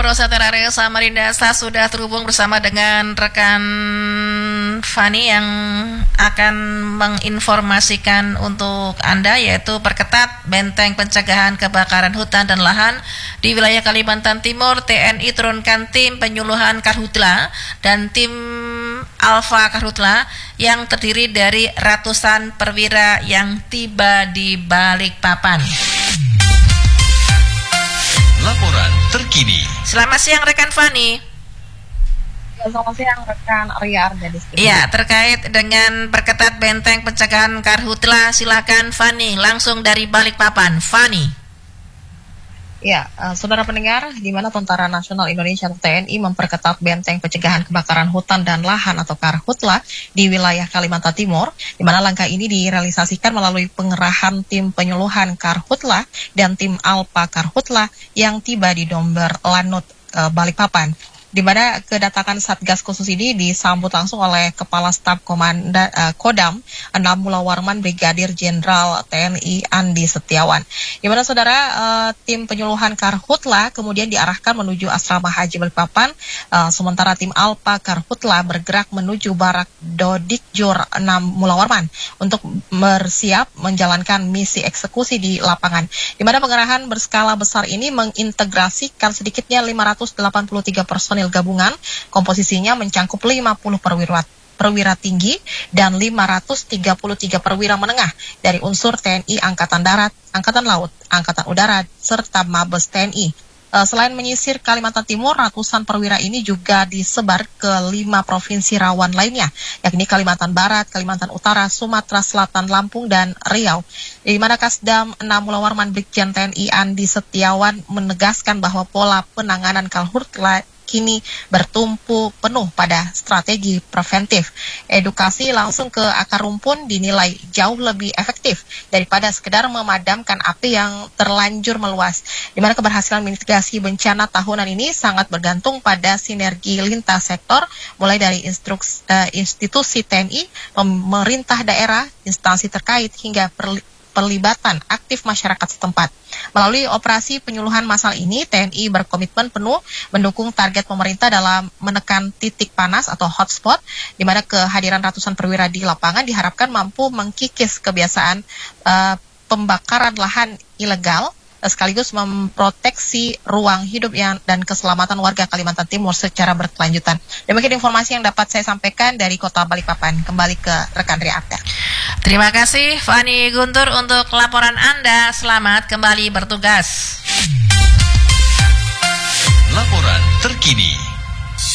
Rosa Terare Samarinda sudah terhubung bersama dengan rekan Fani yang akan menginformasikan untuk Anda, yaitu perketat benteng pencegahan kebakaran hutan dan lahan di wilayah Kalimantan Timur. TNI turunkan tim penyuluhan Karhutla dan tim Alfa Karhutla yang terdiri dari ratusan perwira yang tiba di Balikpapan. Laporan terkini. Selamat siang rekan Fani. Ya, selamat siang rekan Arya Ardadis. Ya, terkait dengan perketat benteng pencegahan Karhutla, silakan Fani langsung dari Balikpapan. Fani. Ya, saudara pendengar, di mana Tentara Nasional Indonesia atau TNI memperketat benteng pencegahan kebakaran hutan dan lahan atau Karhutla di wilayah Kalimantan Timur, di mana langkah ini direalisasikan melalui pengerahan tim penyuluhan Karhutla dan tim Alfa Karhutla yang tiba di Domber Lanut, Balikpapan. Di mana kedatangan Satgas khusus ini disambut langsung oleh Kepala Staf Kodam 6 Mula Warman Brigadir Jenderal TNI Andi Setiawan. Di mana saudara tim penyuluhan Karhutla kemudian diarahkan menuju Asrama Haji Balikpapan, sementara tim Alfa Karhutla bergerak menuju Barak Dodikjur 6 Mula Warman untuk bersiap menjalankan misi eksekusi di lapangan. Di mana pengerahan berskala besar ini mengintegrasikan sedikitnya 583 personil gabungan, komposisinya mencakup 50 perwira tinggi dan 533 perwira menengah dari unsur TNI Angkatan Darat, Angkatan Laut, Angkatan Udara, serta Mabes TNI. Selain menyisir Kalimantan Timur, ratusan perwira ini juga disebar ke 5 provinsi rawan lainnya, yakni Kalimantan Barat, Kalimantan Utara, Sumatera Selatan, Lampung, dan Riau. Di mana Kasdam 6 Mula Warman Brigjen TNI Andi Setiawan menegaskan bahwa pola penanganan Karhutla kini bertumpu penuh pada strategi preventif. Edukasi langsung ke akar rumpun dinilai jauh lebih efektif daripada sekedar memadamkan api yang terlanjur meluas. Di mana keberhasilan mitigasi bencana tahunan ini sangat bergantung pada sinergi lintas sektor, mulai dari institusi TNI, pemerintah daerah, instansi terkait, hingga perlibatan aktif masyarakat setempat. Melalui operasi penyuluhan massal ini, TNI berkomitmen penuh mendukung target pemerintah dalam menekan titik panas atau hotspot, di mana kehadiran ratusan perwira di lapangan diharapkan mampu mengkikis kebiasaan pembakaran lahan ilegal, sekaligus memproteksi ruang hidup dan keselamatan warga Kalimantan Timur secara berkelanjutan. Demikian informasi yang dapat saya sampaikan dari Kota Balikpapan. Kembali ke rekan Riarda. Terima kasih Fani Guntur untuk laporan Anda. Selamat kembali bertugas. Laporan terkini.